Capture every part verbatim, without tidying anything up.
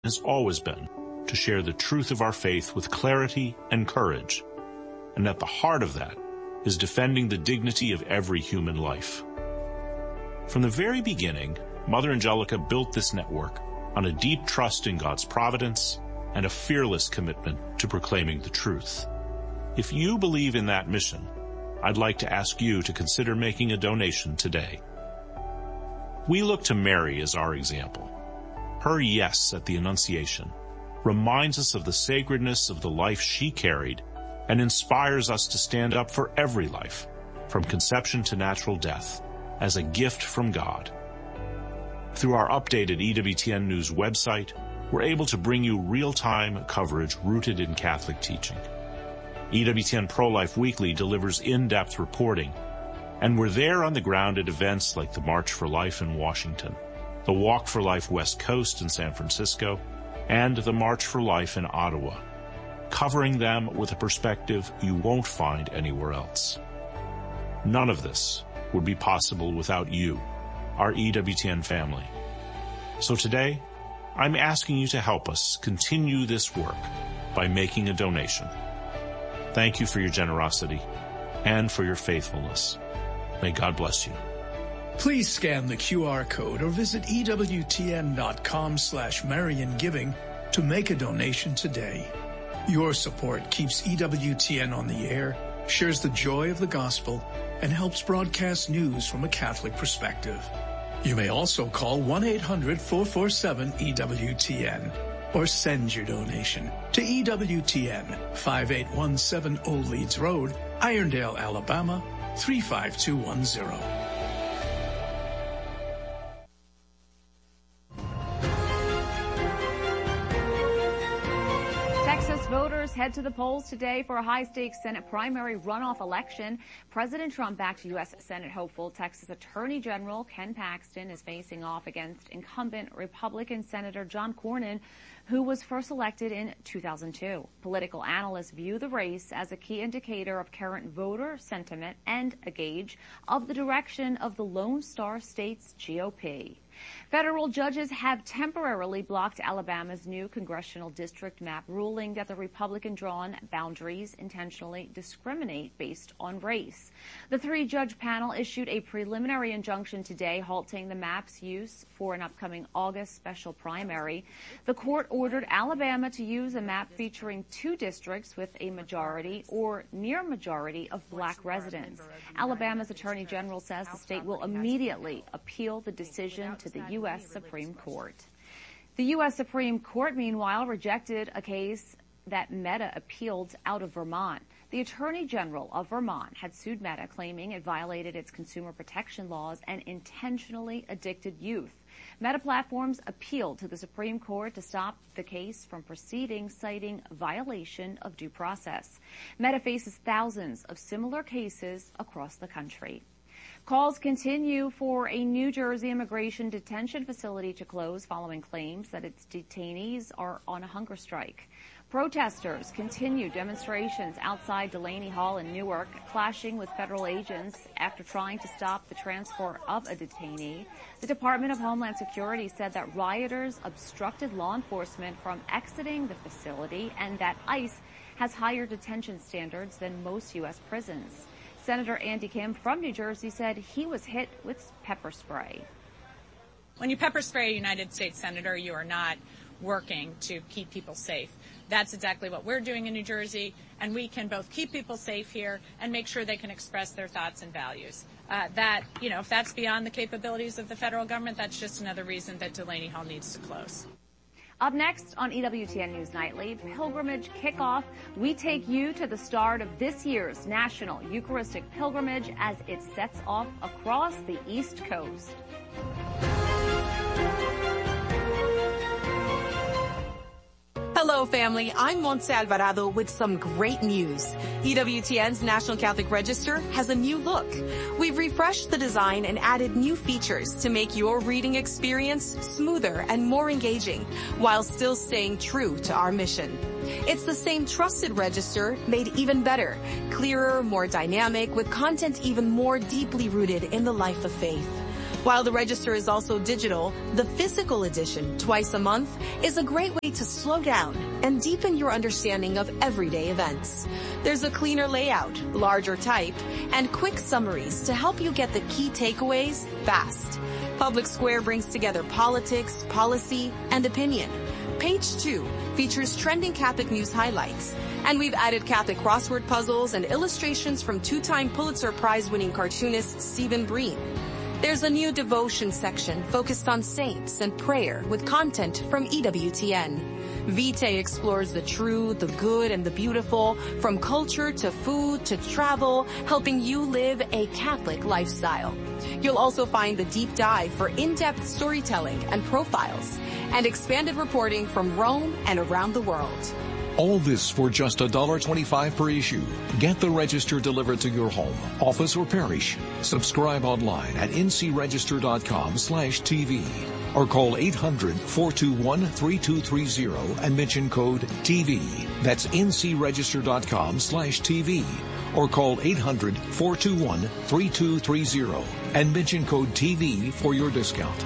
has always been to share the truth of our faith with clarity and courage. And at the heart of that is defending the dignity of every human life. From the very beginning, Mother Angelica built this network on a deep trust in God's providence and a fearless commitment to proclaiming the truth. If you believe in that mission, I'd like to ask you to consider making a donation today. We look to Mary as our example. Her yes at the Annunciation reminds us of the sacredness of the life she carried and inspires us to stand up for every life, from conception to natural death, as a gift from God. Through our updated E W T N News website, we're able to bring you real-time coverage rooted in Catholic teaching. E W T N Pro-Life Weekly delivers in-depth reporting, and we're there on the ground at events like the March for Life in Washington, the Walk for Life West Coast in San Francisco, and the March for Life in Ottawa, covering them with a perspective you won't find anywhere else. None of this would be possible without you, our E W T N family. So today, I'm asking you to help us continue this work by making a donation. Thank you for your generosity and for your faithfulness. May God bless you. Please scan the Q R code or visit E W T N dot com slash Marian Giving to make a donation today. Your support keeps E W T N on the air, shares the joy of the gospel, and helps broadcast news from a Catholic perspective. You may also call one eight hundred four four seven E W T N or send your donation to E W T N, five eight one seven Old Leeds Road, Irondale, Alabama, three five two one zero. Voters head to the polls today for a high-stakes Senate primary runoff election. President Trump backed U S Senate hopeful Texas Attorney General Ken Paxton is facing off against incumbent Republican Senator John Cornyn, who was first elected in two thousand two. Political analysts view the race as a key indicator of current voter sentiment and a gauge of the direction of the Lone Star State's G O P. Federal judges have temporarily blocked Alabama's new congressional district map, ruling that the Republican-drawn boundaries intentionally discriminate based on race. The three-judge panel issued a preliminary injunction today, halting the map's use for an upcoming August special primary. The court ordered Alabama to use a map featuring two districts with a majority or near majority of black residents. Alabama's Attorney General says the state will immediately appeal the decision to the U S Supreme Court. The U S Supreme Court, meanwhile, rejected a case that Meta appealed out of Vermont. The Attorney General of Vermont had sued Meta, claiming it violated its consumer protection laws and intentionally addicted youth. Meta Platforms appealed to the Supreme Court to stop the case from proceeding, citing violation of due process. Meta faces thousands of similar cases across the country. Calls continue for a New Jersey immigration detention facility to close following claims that its detainees are on a hunger strike. Protesters continue demonstrations outside Delaney Hall in Newark, clashing with federal agents after trying to stop the transfer of a detainee. The Department of Homeland Security said that rioters obstructed law enforcement from exiting the facility and that ICE has higher detention standards than most U S prisons. Senator Andy Kim from New Jersey said he was hit with pepper spray. When you pepper spray a United States senator, you are not working to keep people safe. That's exactly what we're doing in New Jersey, and we can both keep people safe here and make sure they can express their thoughts and values. Uh, that, you know, if that's beyond the capabilities of the federal government, that's just another reason that Delaney Hall needs to close. Up next on E W T N News Nightly, Pilgrimage Kickoff. We take you to the start of this year's National Eucharistic Pilgrimage as it sets off across the East Coast. Hello, family. I'm Montse Alvarado with some great news. E W T N's National Catholic Register has a new look. We've refreshed the design and added new features to make your reading experience smoother and more engaging, while still staying true to our mission. It's the same trusted register, made even better, clearer, more dynamic, with content even more deeply rooted in the life of faith. While the Register is also digital, the physical edition, twice a month, is a great way to slow down and deepen your understanding of everyday events. There's a cleaner layout, larger type, and quick summaries to help you get the key takeaways fast. Public Square brings together politics, policy, and opinion. Page two features trending Catholic news highlights. And we've added Catholic crossword puzzles and illustrations from two-time Pulitzer Prize-winning cartoonist Stephen Breen. There's a new devotion section focused on saints and prayer with content from E W T N. Vitae explores the true, the good, and the beautiful, from culture to food to travel, helping you live a Catholic lifestyle. You'll also find the deep dive for in-depth storytelling and profiles, and expanded reporting from Rome and around the world. All this for just one dollar twenty-five per issue. Get the Register delivered to your home, office, or parish. Subscribe online at ncregister.com slash TV or call eight hundred, four two one, three two three zero and mention code T V. That's ncregister.com slash TV or call eight hundred, four two one, three two three zero and mention code T V for your discount.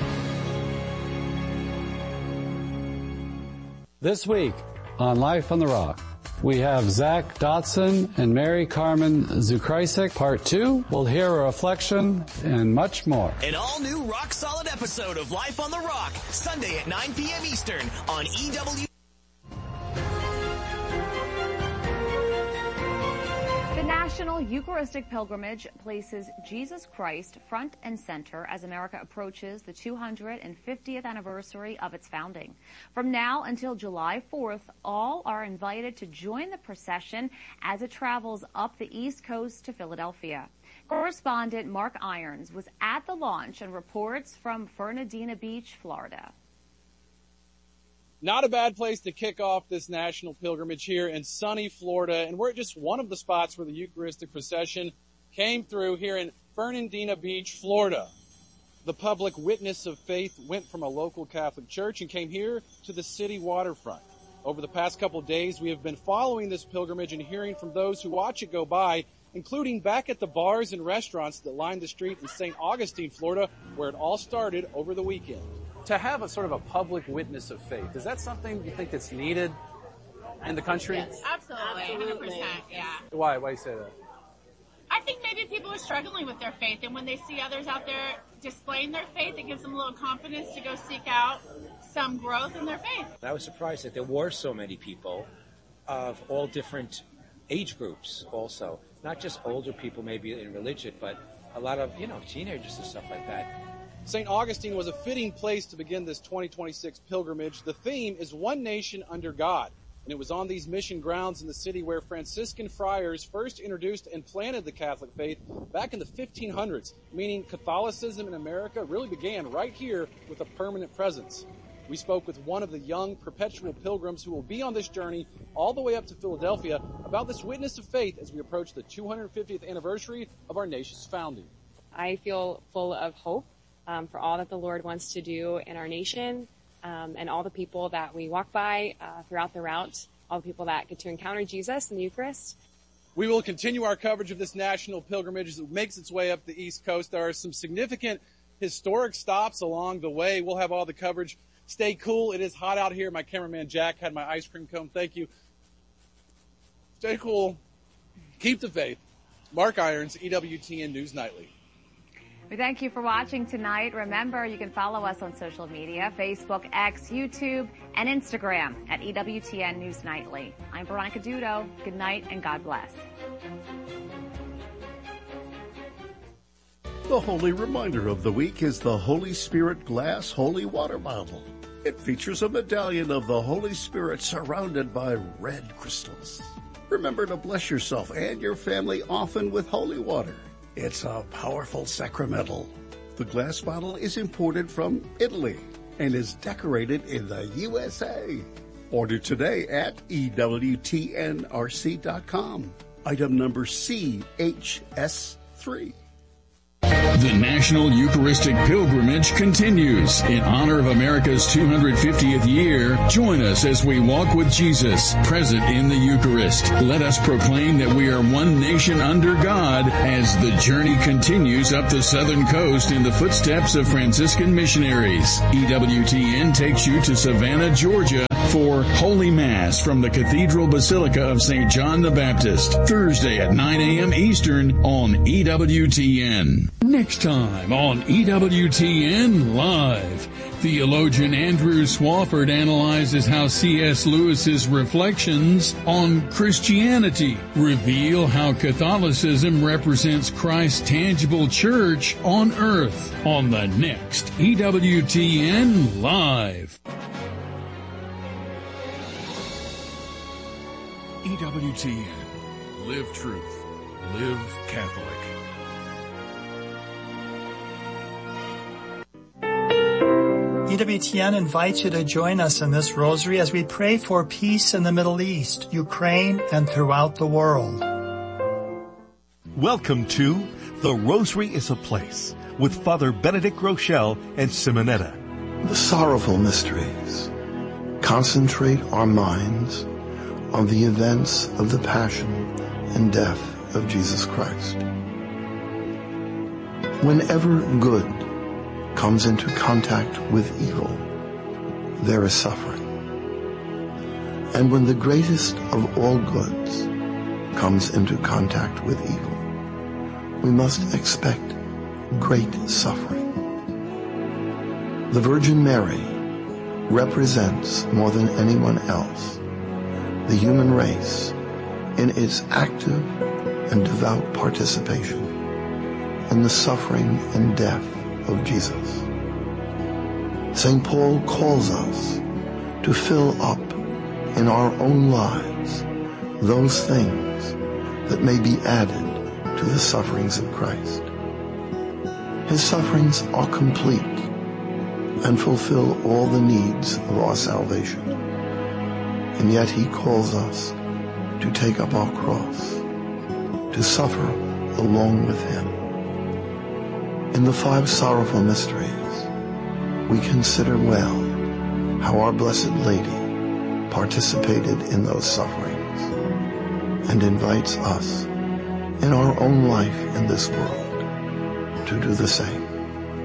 This week on Life on the Rock, we have Zach Dotson and Mary Carmen Zukrisik. Part two, we'll hear a reflection and much more. An all-new rock-solid episode of Life on the Rock, Sunday at nine p.m. Eastern on E W. The National Eucharistic Pilgrimage places Jesus Christ front and center as America approaches the two hundred fiftieth anniversary of its founding. From now until July fourth, all are invited to join the procession as it travels up the East Coast to Philadelphia. Correspondent Mark Irons was at the launch and reports from Fernandina Beach, Florida. Not a bad place to kick off this national pilgrimage here in sunny Florida, and we're at just one of the spots where the Eucharistic procession came through here in Fernandina Beach, Florida. The public witness of faith went from a local Catholic church and came here to the city waterfront. Over the past couple of days, we have been following this pilgrimage and hearing from those who watch it go by, including back at the bars and restaurants that line the street in Saint Augustine, Florida, where it all started over the weekend. To have a sort of a public witness of faith, is that something you think that's needed in the country? Yes, absolutely, one hundred percent, yeah. Why? Why do you say that? I think maybe people are struggling with their faith, and when they see others out there displaying their faith, it gives them a little confidence to go seek out some growth in their faith. I was surprised that there were so many people of all different age groups also. Not just older people maybe in religion, but a lot of, you know, teenagers and stuff like that. Saint Augustine was a fitting place to begin this twenty twenty-six pilgrimage. The theme is One Nation Under God, and it was on these mission grounds in the city where Franciscan friars first introduced and planted the Catholic faith back in the fifteen hundreds, meaning Catholicism in America really began right here with a permanent presence. We spoke with one of the young perpetual pilgrims who will be on this journey all the way up to Philadelphia about this witness of faith as we approach the two hundred fiftieth anniversary of our nation's founding. I feel full of hope Um, for all that the Lord wants to do in our nation, um, and all the people that we walk by uh, throughout the route, all the people that get to encounter Jesus in the Eucharist. We will continue our coverage of this national pilgrimage as it makes its way up the East Coast. There are some significant historic stops along the way. We'll have all the coverage. Stay cool. It is hot out here. My cameraman Jack had my ice cream cone. Thank you. Stay cool. Keep the faith. Mark Irons, E W T N News Nightly. We thank you for watching tonight. Remember, you can follow us on social media, Facebook, X, YouTube, and Instagram at E W T N News Nightly. I'm Veronica Dudo. Good night and God bless. The holy reminder of the week is the Holy Spirit Glass Holy Water Bottle. It features a medallion of the Holy Spirit surrounded by red crystals. Remember to bless yourself and your family often with holy water. It's a powerful sacramental. The glass bottle is imported from Italy and is decorated in the U S A. Order today at E W T N R C dot com. Item number C H S three. The National Eucharistic Pilgrimage continues. In honor of America's two hundred fiftieth year, join us as we walk with Jesus, present in the Eucharist. Let us proclaim that we are one nation under God as the journey continues up the southern coast in the footsteps of Franciscan missionaries. E W T N takes you to Savannah, Georgia for Holy Mass from the Cathedral Basilica of Saint John the Baptist, Thursday at nine a.m. Eastern on E W T N. Next time on E W T N Live, theologian Andrew Swafford analyzes how C S Lewis's reflections on Christianity reveal how Catholicism represents Christ's tangible church on earth on the next E W T N Live. E W T N. Live truth. Live Catholic. E W T N invites you to join us in this rosary as we pray for peace in the Middle East, Ukraine, and throughout the world. Welcome to The Rosary is a Place with Father Benedict Rochelle and Simonetta. The sorrowful mysteries concentrate our minds on the events of the passion and death of Jesus Christ. Whenever good comes into contact with evil, there is suffering. And when the greatest of all goods comes into contact with evil, we must expect great suffering. The Virgin Mary represents more than anyone else the human race in its active and devout participation in the suffering and death of Jesus. Saint Paul calls us to fill up in our own lives those things that may be added to the sufferings of Christ. His sufferings are complete and fulfill all the needs of our salvation. And yet he calls us to take up our cross, to suffer along with him. In the five sorrowful mysteries, we consider well how our Blessed Lady participated in those sufferings and invites us in our own life in this world to do the same.